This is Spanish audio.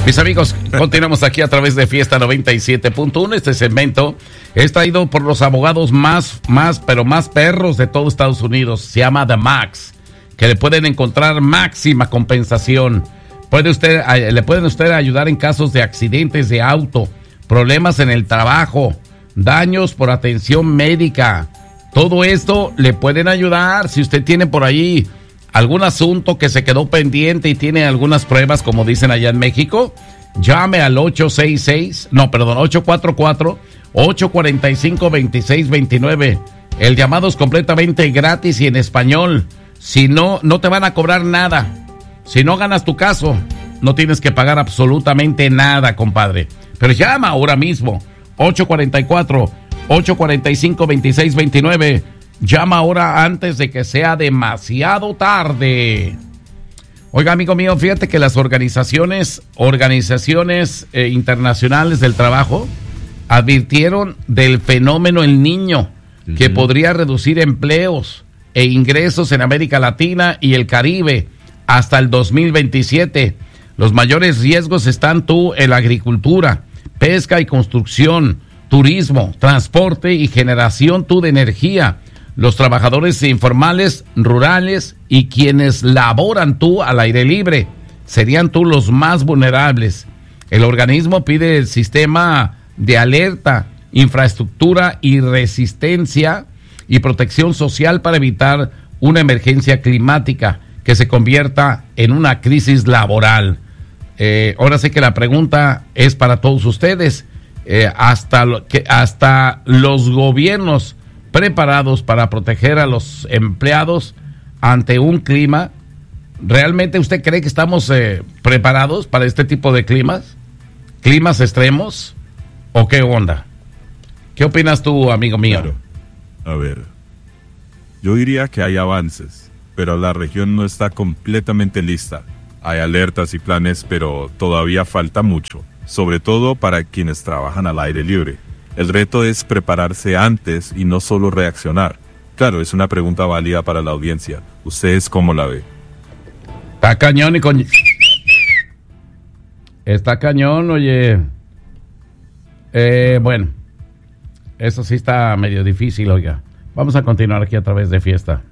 Mis amigos, continuamos aquí a través de Fiesta 97.1. Este segmento es traído por los abogados más perros de todo Estados Unidos. Se llama The Max, que le pueden encontrar máxima compensación. Le pueden usted ayudar en casos de accidentes de auto, problemas en el trabajo, daños por atención médica. Todo esto le pueden ayudar. Si usted tiene por ahí algún asunto que se quedó pendiente y tiene algunas pruebas, como dicen allá en México, llame al 844-845-2629. El llamado es completamente gratis y en español. Si no, no te van a cobrar nada. Si no ganas tu caso, no tienes que pagar absolutamente nada, compadre. Pero llama ahora mismo, 844-845-2629. Llama ahora antes de que sea demasiado tarde. Oiga, amigo mío, fíjate que las organizaciones internacionales del trabajo advirtieron del fenómeno El Niño, que podría reducir empleos e ingresos en América Latina y el Caribe hasta el 2027. Los mayores riesgos están en la agricultura, pesca y construcción, turismo, transporte y generación de energía. Los trabajadores informales, rurales y quienes laboran al aire libre serían los más vulnerables. El organismo pide el sistema de alerta, infraestructura y resistencia y protección social para evitar una emergencia climática que se convierta en una crisis laboral. Ahora sí que la pregunta es para todos ustedes. Hasta los gobiernos preparados para proteger a los empleados ante un clima. ¿Realmente usted cree que estamos preparados para este tipo de climas extremos? ¿O qué onda? ¿Qué opinas tú, amigo mío? Claro. A ver, yo diría que hay avances, pero la región no está completamente lista. Hay alertas y planes, pero todavía falta mucho, sobre todo para quienes trabajan al aire libre. El reto es prepararse antes y no solo reaccionar. Claro, es una pregunta válida para la audiencia. ¿Ustedes cómo la ven? Está cañón Está cañón, oye. Bueno, eso sí está medio difícil, oiga. Vamos a continuar aquí a través de Fiesta.